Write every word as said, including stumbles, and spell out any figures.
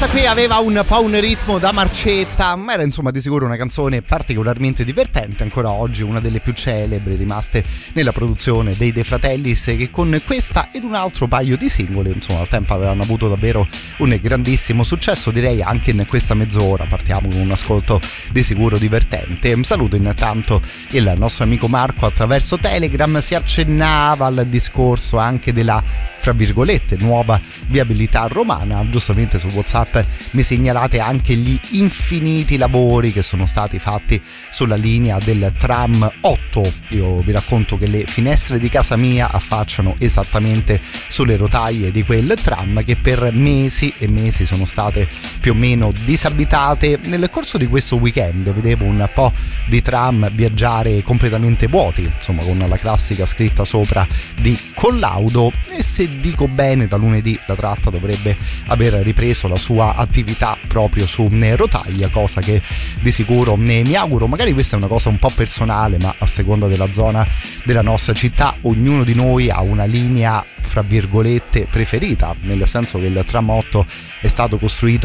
Questa qui aveva un po' un ritmo da marcetta, ma era insomma di sicuro una canzone particolarmente divertente, ancora oggi una delle più celebri rimaste nella produzione dei De Fratellis, che con questa ed un altro paio di singoli insomma al tempo avevano avuto davvero un grandissimo successo, direi anche in questa mezz'ora. Partiamo con un ascolto di sicuro divertente. Saluto intanto il nostro amico Marco attraverso Telegram, si accennava al discorso anche della, fra virgolette, nuova viabilità romana. Giustamente su WhatsApp mi segnalate anche gli infiniti lavori che sono stati fatti sulla linea del tram otto. Io vi racconto che le finestre di casa mia affacciano esattamente sulle rotaie di quel tram, che per mesi e mesi sono state più o meno disabitate. Nel corso di questo weekend vedevo un po' di tram viaggiare completamente vuoti, insomma con la classica scritta sopra di collaudo, e se dico bene da lunedì la tratta dovrebbe aver ripreso la sua attività proprio su rotaia, cosa che di sicuro ne mi auguro. Magari questa è una cosa un po' personale, ma a seconda della zona della nostra città ognuno di noi ha una linea fra virgolette preferita, nel senso che il tram otto è stato costruito